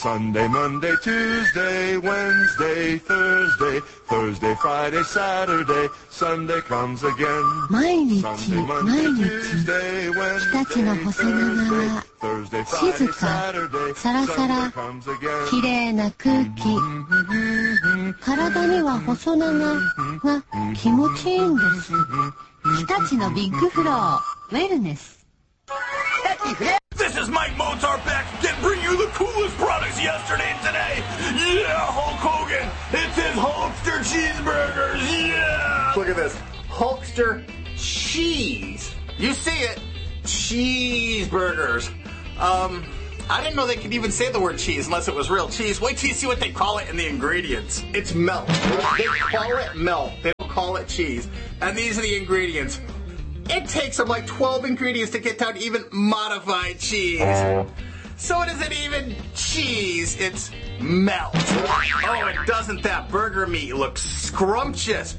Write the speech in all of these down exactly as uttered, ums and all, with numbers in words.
Sunday, Monday, Tuesday, Wednesday, Thursday, Thursday, Friday, Saturday, Sunday comes again. 毎日、 Sunday, 毎 Monday, 日、 Tuesday, 日 Wednesday, 立の細長 Thursday, は Thursday, 静 Friday, か、 Saturday, サラサラ Sunday comes again. きれいな空気。体には細長が気持ちいいんです。日立のビッグフロー、ウェルネス。 This is Mike Mozart back again, bringing you the coolest products yesterday and today. Yeah, Hulk Hogan. It's his Hulkster cheeseburgers. Yeah. Look at this. Hulkster cheese. You see it. Cheeseburgers. Um, I didn't know they could even say the word cheese unless it was real cheese. Wait till you see what they call it in the ingredients. It's melt. They call it melt. They don't call it cheese. And these are the ingredients. It takes them like twelve ingredients to get down to even modified cheese. So it isn't even cheese, it's melt. Oh, and doesn't that burger meat look scrumptious?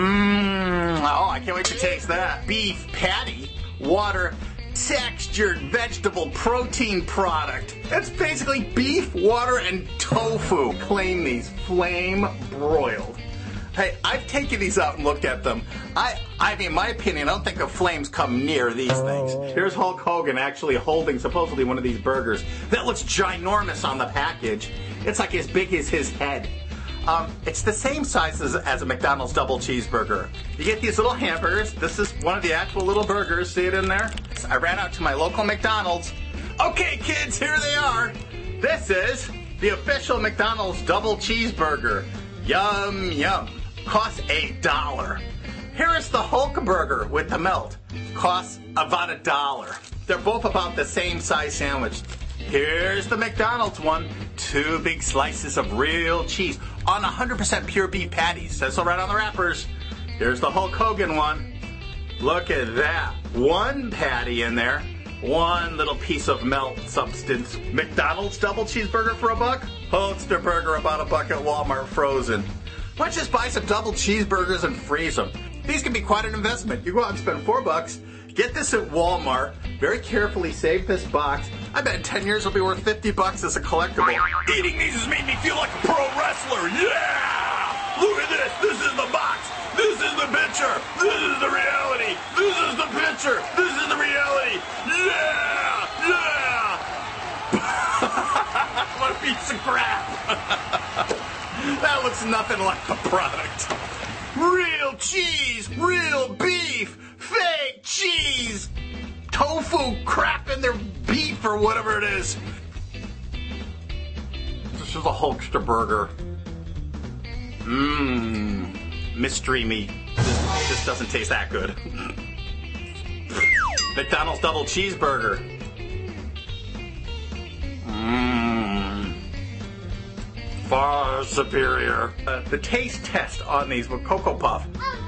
Mmm, oh, I can't wait to taste that. Beef patty, water, textured vegetable protein product. It's basically beef, water, and tofu. Claim these flame broiled. Hey, I've taken these out and looked at them. I, I mean, in my opinion, I don't think the flames come near these things. Here's Hulk Hogan actually holding supposedly one of these burgers. That looks ginormous on the package. It's like as big as his head. Um, it's the same size as, as a McDonald's double cheeseburger. You get these little hamburgers. This is one of the actual little burgers. See it in there? I ran out to my local McDonald's. Okay, kids, here they are. This is the official McDonald's double cheeseburger. Yum, yum. Costs a dollar. Here is the Hulk burger with the melt. Costs about a dollar. They're both about the same size sandwich. Here's the McDonald's one. Two big slices of real cheese on one hundred percent pure beef patties. Says so right on the wrappers. Here's the Hulk Hogan one. Look at that. One patty in there. One little piece of melt substance. McDonald's double cheeseburger for a buck? Hulkster burger about a buck at Walmart frozen. Why don't you just buy some double cheeseburgers and freeze them? These can be quite an investment. You go out and spend four bucks, get this at Walmart, very carefully save this box. I bet in ten years it'll be worth fifty bucks as a collectible. Eating these has made me feel like a pro wrestler. Yeah! Look at this. This is the box. This is the picture. This is the reality. This is the picture. This is the reality. Yeah! Yeah! What a piece of crap. That looks nothing like the product. Real cheese, real beef, fake cheese, tofu crap in their beef or whatever it is. This is a Hulkster burger. Mmm, mystery meat. This, this doesn't taste that good. McDonald's double cheeseburger. Mmm. Far superior. Uh, the taste test on these with Cocoa Puff.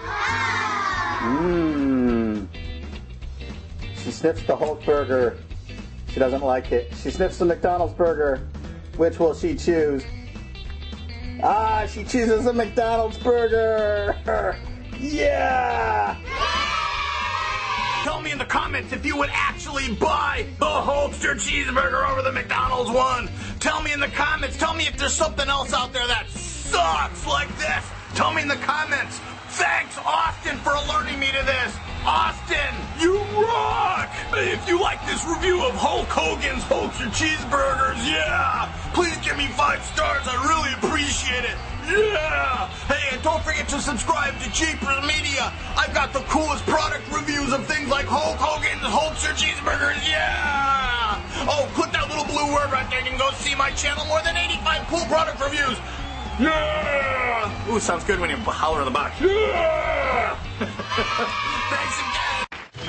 Mmm. She sniffs the Hulk burger. She doesn't like it. She sniffs the McDonald's burger. Which will she choose? Ah, she chooses the McDonald's burger. Yeah! Tell me in the comments if you would actually buy the Hulkster cheeseburger over the McDonald's one. Tell me in the comments. Tell me if there's something else out there that sucks like this. Tell me in the comments. Thanks, Austin, for alerting me to this. Austin, you rock! If you like this review of Hulk Hogan's Hulkster cheeseburgers, yeah, please give me five stars. I really appreciate it. Yeah! Hey, and don't forget to subscribe to Jeepers Media. I've got the coolest product reviews of things like Hulk Hogan's Hulkster cheeseburgers. Yeah! Oh, click that little blue word right there and go see my channel. More than eighty-five cool product reviews. Yeah! Ooh, sounds good when you holler in the box. Yeah! Thanks again.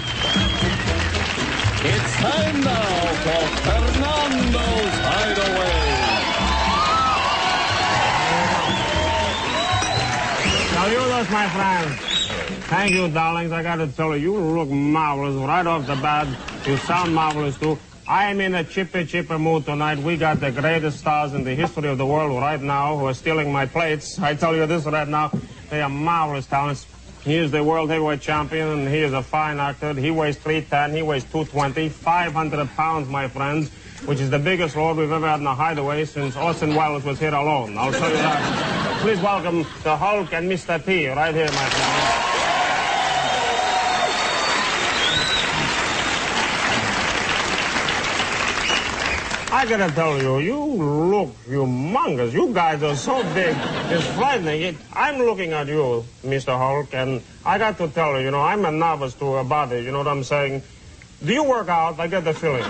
It's time now for Fernando's Hideaway. Saludos, my friends. Thank you, darlings. I got to tell you, you look marvelous right off the bat. You sound marvelous, too. I am in a chippy chippy mood tonight. We got the greatest stars in the history of the world right now who are stealing my plates. I tell you this right now, they are marvelous talents. He is the world heavyweight champion, and he is a fine actor. He weighs three ten, he weighs two twenty, five hundred pounds, my friends. which is the biggest load we've ever had in the Hideaway since Orson Welles was here alone. I'll show you that. Please welcome the Hulk and Mister T right here, my friend. I gotta tell you, you look humongous. You guys are so big, it's frightening. It, I'm looking at you, Mister Hulk, and I got to tell you, you know, I'm a novice to a body, you know what I'm saying? Do you work out? I get the feeling.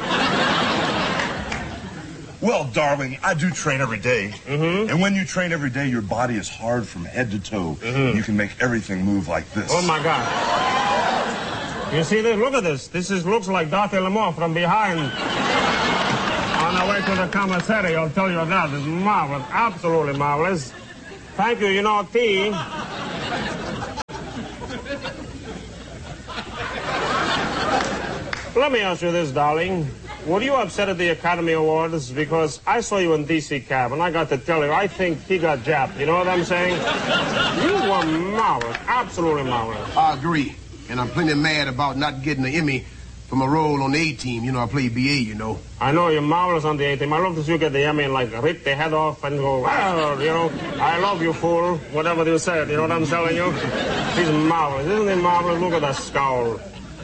Well, darling, I do train every day. Mm-hmm. And when you train every day, your body is hard from head to toe. Mm-hmm. You can make everything move like this. Oh, my God. You see this? Look at this. This is, looks like Doctor Lamont from behind. On our way to the commissary, I'll tell you that. It's marvelous. Absolutely marvelous. Thank you. You know, T. Let me ask you this, darling. Were you upset at the Academy Awards? Because I saw you in D C Cab, and I got to tell you, I think he got japped. You know what I'm saying? You were marvelous. Absolutely marvelous. I agree. And I'm plenty mad about not getting the Emmy for my role on the A-team. You know, I played B A, you know. I know you're marvelous on the A-team. I love to see you get the Emmy and, like, rip the head off and go, well, you know, I love you, fool. Whatever you said, you know what I'm telling you? He's marvelous. Isn't he marvelous? Look at that scowl.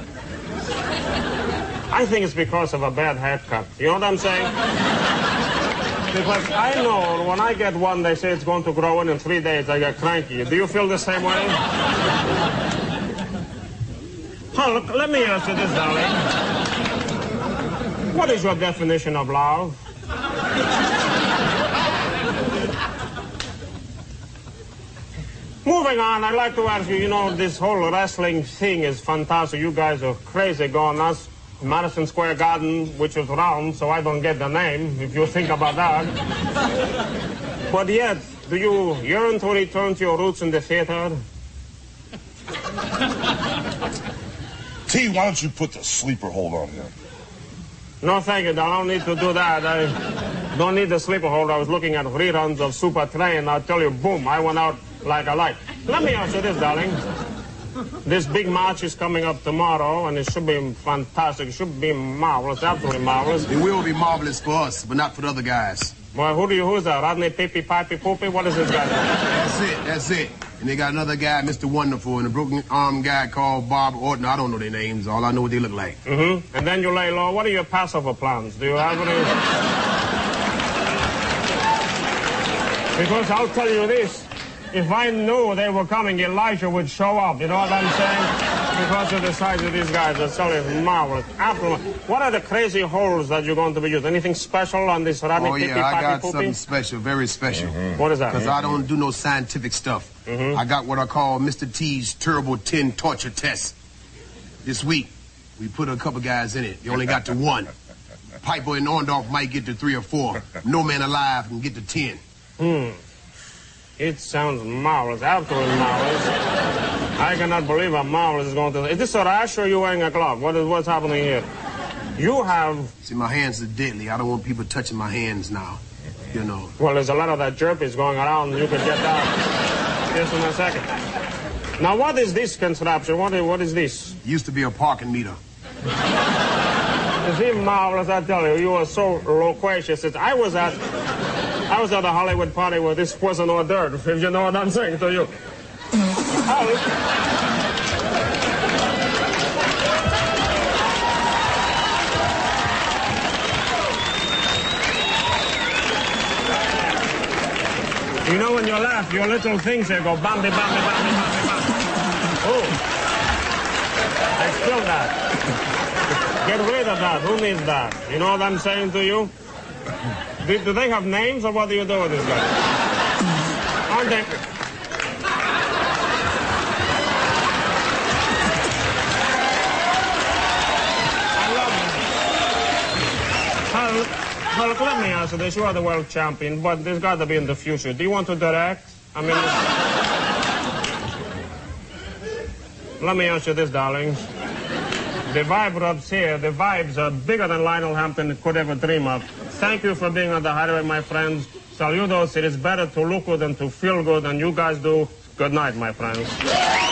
I think it's because of a bad haircut. You know what I'm saying? Because I know when I get one, they say it's going to grow in in three days. I get cranky. Do you feel the same way? Hulk, let me ask you this, darling. What is your definition of love? Moving on, I'd like to ask you, you know, this whole wrestling thing is fantastic. You guys are crazy going nuts. Madison Square Garden, which is round, so I don't get the name, if you think about that. But yet, do you yearn to return to your roots in the theater? T, why don't you put the sleeper hold on him? No, thank you, I don't need to do that. I don't need the sleeper hold. I was looking at reruns of Super Train. I'll tell you, boom, I went out like a light. Let me ask you this, darling. This big match is coming up tomorrow, and it should be fantastic. It should be marvelous, absolutely marvelous. It will be marvelous for us, but not for the other guys. Well, who do you, who's that? Rodney Pippy, Pipey, Poopy? What is this guy? That's it, that's it. And they got another guy, Mister Wonderful, and a broken arm guy called Bob Orton. I don't know their names. All I know what they look like. Mm-hmm. And then you lay low. What are your Passover plans? Do you have any? Because I'll tell you this. If I knew they were coming, Elijah would show up. You know what I'm saying? Because of the size of these guys, the cell is marvelous. Absolutely. What are the crazy holes that you're going to be using? Anything special on this Rodney Oh, Pippy, yeah, I Pipey, got Poopy? something special, very special. Mm-hmm. What is that? Because I don't do no scientific stuff. Mm-hmm. I got what I call Mister T's Turbo ten Torture Test. This week, we put a couple guys in it. You only got to one. Piper and Orndorff might get to three or four. No man alive can get to ten. Hmm. It sounds marvelous, absolutely marvelous. I cannot believe how marvelous it's going to... Is this a rash or are you wearing a glove? What is, what's happening here? You have... See, my hands are deadly. I don't want people touching my hands now, you know. Well, there's a lot of that jerpies going around. You could get that just in a second. Now, what is this contraption? What is, what is this? Used to be a parking meter. Is it marvelous? I tell you, you are so loquacious. It's, I was at... I was at a Hollywood party where this wasn't hors d'oeuvre, if you know what I'm saying to you. Hulk. You know when you laugh, your little things here go bambi, bambi, bambi, bambi, bambi. Oh. I still that. Get rid of that. Who needs that? You know what I'm saying to you? Do, do they have names, or what do you do with this guy? Aren't they? I love them. Hulk, Hulk, let me answer this. You are the world champion, but there's got to be in the future. Do you want to direct? I mean... Let me answer this, darlings. The vibe rubs here. The vibes are bigger than Lionel Hampton could ever dream of. Thank you for being on the Hideaway, my friends. Saludos. It is better to look good than to feel good, and you guys do. Good night, my friends.